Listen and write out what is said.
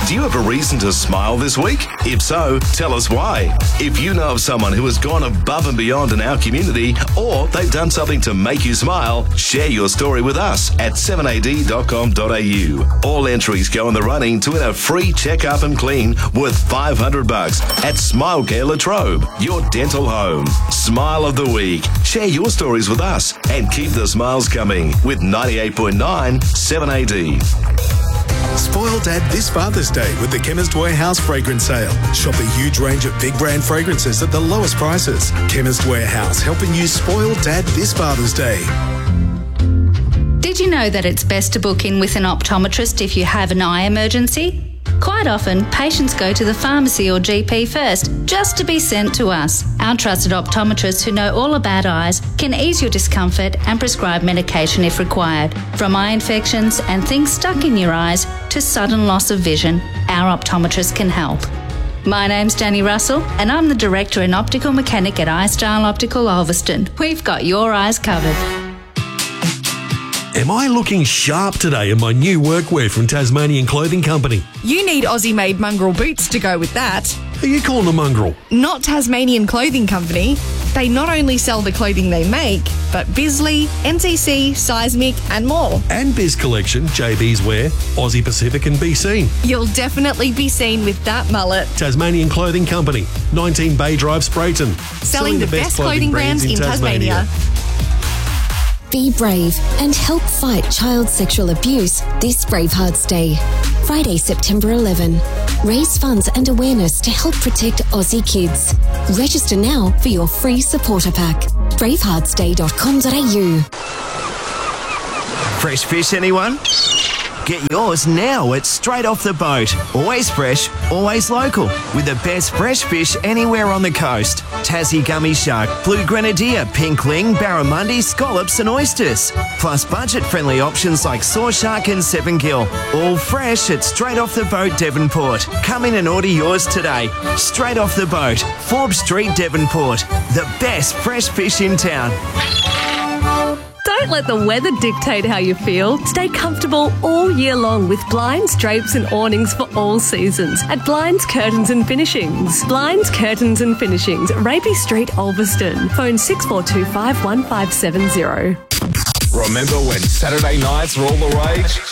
Do you have a reason to smile this week? If so, tell us why. If you know of someone who has gone above and beyond in our community, or they've done something to make you smile, share your story with us at 7ad.com.au. All entries go in the running to win a free check-up and clean worth $500 at SmileCare Latrobe, your dental home. Smile of the week. Share your stories with us and keep the smiles coming with 98.9 7AD. Spoil Dad this Father's Day with the Chemist Warehouse fragrance sale. Shop a huge range of big brand fragrances at the lowest prices. Chemist Warehouse, helping you spoil Dad this Father's Day. Did you know that it's best to book in with an optometrist if you have an eye emergency? Quite often, patients go to the pharmacy or GP first, just to be sent to us. Our trusted optometrists who know all about eyes can ease your discomfort and prescribe medication if required. From eye infections and things stuck in your eyes to sudden loss of vision, our optometrists can help. My name's Danny Russell and I'm the Director and Optical Mechanic at iStyle Optical Ulverston. We've got your eyes covered. Am I looking sharp today in my new workwear from Tasmanian Clothing Company? You need Aussie-made mongrel boots to go with that. Who are you calling a mongrel? Not Tasmanian Clothing Company. They not only sell the clothing they make, but Bisley, NCC, Seismic and more. And Biz Collection, JB's Wear, Aussie Pacific and BC. You'll definitely be seen with that mullet. Tasmanian Clothing Company, 19 Bay Drive, Sprayton. Selling the best clothing brands in Tasmania. Be brave and help fight child sexual abuse this Bravehearts Day. Friday, September 11. Raise funds and awareness to help protect Aussie kids. Register now for your free supporter pack. braveheartsday.com.au. Fresh fish, anyone? Get yours now at Straight Off the Boat. Always fresh, always local. With the best fresh fish anywhere on the coast. Tassie gummy shark, blue grenadier, pink ling, barramundi, scallops and oysters. Plus budget-friendly options like saw shark and seven gill. All fresh at Straight Off the Boat, Devonport. Come in and order yours today. Straight Off the Boat, Forbes Street, Devonport. The best fresh fish in town. Don't let the weather dictate how you feel. Stay comfortable all year long with blinds, drapes and awnings for all seasons at Blinds, Curtains and Finishings. Blinds, Curtains and Finishings, Raby Street, Ulverston. Phone 6425 1570. Remember when Saturday nights were all the rage?